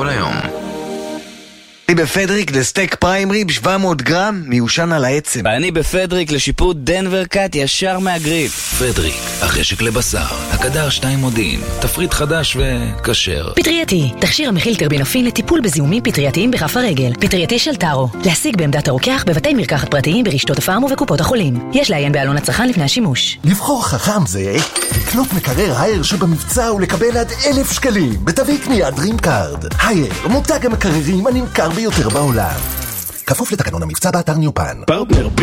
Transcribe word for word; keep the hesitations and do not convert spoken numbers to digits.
כל היום. אני בפדריק לסטייק פריים ריב שבע מאות גרם מיושן על העצם. ואני בפדריק לשיפוט דנבר קאט ישר מהגריל. פדריק, החשק לבשר, הקדר שתיים מודיעין, תפריט חדש וקשר. פטרייתי, תכשיר המכיל טרבינופין לטיפול בזיהומים פטרייתיים בכף הרגל. פטרייתי של טארו, להשיג בעמדת הרוקח בבתי מרקחת פרטיים ברשתות הפארם ובקופות החולים. יש לעיין בעלון הצרכן לפני השימוש. לבחור חכם זה לקנות מקרר הייר שבמבצע ולקבל עד אלף שקלים בתווי קנייה דרים קארד. הייר, מותג המקררים הנמכר ביותר בעולם. כפוף לתקנון המבצע באתר ניופן. פרטנר